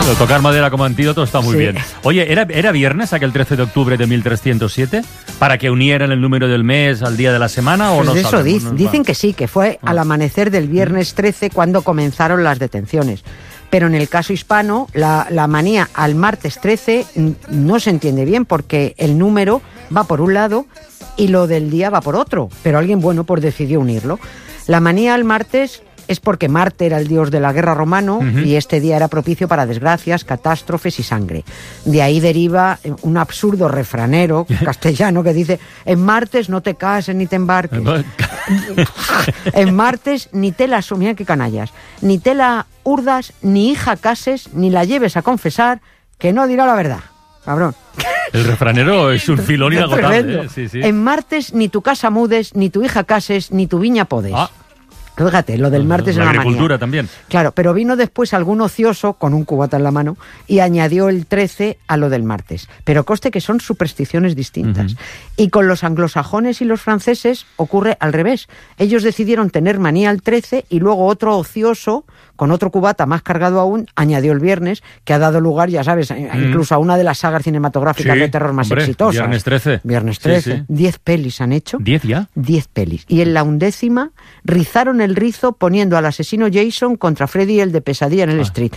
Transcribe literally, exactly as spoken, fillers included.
Lo tocar madera como antídoto está muy Sí. bien. Oye, ¿era, ¿era viernes aquel trece de octubre de mil trescientos siete? ¿Para que unieran el número del mes al día de la semana o Pues no eso sabemos? dic- No, dicen va. que sí, que fue Ah. al amanecer del viernes trece cuando comenzaron las detenciones. Pero en el caso hispano, la, la manía al martes trece n- no se entiende bien porque el número va por un lado y lo del día va por otro. Pero alguien bueno pues decidió unirlo. La manía al martes es porque Marte era el dios de la guerra romano Ujú. y este día era propicio para desgracias, catástrofes y sangre. De ahí deriva eh, un absurdo refranero castellano que dice: en martes no te cases ni te embarques. En martes ni te la mira qué canallas, ni te la urdas, ni hija cases, ni la lleves a confesar, que no dirá la verdad. Cabrón. El refranero es un filón inagotable. Tremendo. ¿eh? Sí, sí. En martes ni tu casa mudes, ni tu hija cases, ni tu viña podes. Ah. Fíjate, lo del martes la es una manía. agricultura también. Claro, pero vino después algún ocioso con un cubata en la mano y añadió el trece a lo del martes. Pero conste que son supersticiones distintas. Ujú. Y con los anglosajones y los franceses ocurre al revés. Ellos decidieron tener manía al trece y luego otro ocioso, con otro cubata más cargado aún, añadió el viernes, que ha dado lugar, ya sabes, mm. incluso a una de las sagas cinematográficas Sí, de terror más hombre, exitosas. Viernes trece. Viernes Sí, trece. sí. Diez pelis han hecho. ¿Diez ya? Diez pelis. Y en la undécima rizaron el rizo poniendo al asesino Jason contra Freddy, el de Pesadilla en el Ah. Street.